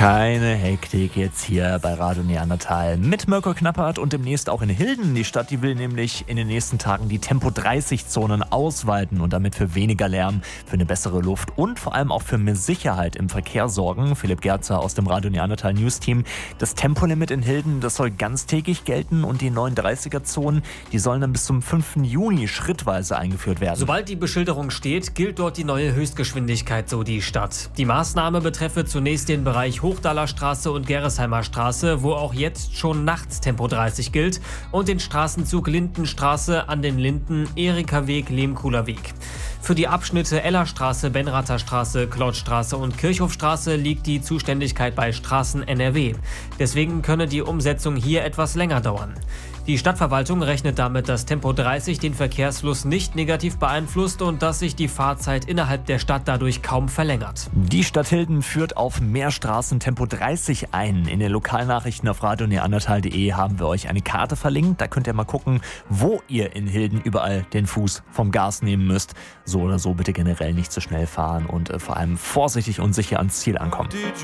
Keine Hektik jetzt hier bei Radio Neandertal mit Mirko Knappert und demnächst auch in Hilden. Die Stadt, die will nämlich in den nächsten Tagen die Tempo-30-Zonen ausweiten und damit für weniger Lärm, für eine bessere Luft und vor allem auch für mehr Sicherheit im Verkehr sorgen. Philipp Gerzer aus dem Radio Neandertal News-Team. Das Tempolimit in Hilden, das soll ganztägig gelten und die neuen 30er-Zonen, die sollen dann bis zum 5. Juni schrittweise eingeführt werden. Sobald die Beschilderung steht, gilt dort die neue Höchstgeschwindigkeit, so die Stadt. Die Maßnahme betreffe zunächst den Bereich Hochdaler Straße und Gerresheimer Straße, wo auch jetzt schon nachts Tempo 30 gilt, und den Straßenzug Lindenstraße an den Linden, Erika Weg, Lehmkuhler Weg. Für die Abschnitte Ellerstraße, Benrather Straße, Klotzstraße und Kirchhofstraße liegt die Zuständigkeit bei Straßen NRW. Deswegen könne die Umsetzung hier etwas länger dauern. Die Stadtverwaltung rechnet damit, dass Tempo 30 den Verkehrsfluss nicht negativ beeinflusst und dass sich die Fahrzeit innerhalb der Stadt dadurch kaum verlängert. Die Stadt Hilden führt auf mehr Straßen Tempo 30 ein. In den Lokalnachrichten auf radioneandertal.de haben wir euch eine Karte verlinkt. Da könnt ihr mal gucken, wo ihr in Hilden überall den Fuß vom Gas nehmen müsst. So oder so bitte generell nicht zu schnell fahren und vor allem vorsichtig und sicher ans Ziel ankommen.